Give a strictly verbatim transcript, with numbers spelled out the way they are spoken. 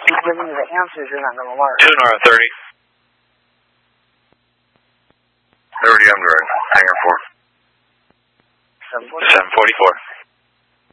He's giving you the answers, you're not going to learn. two north thirty. thirty, I'm direct. Hangar four. seven seven forty-four.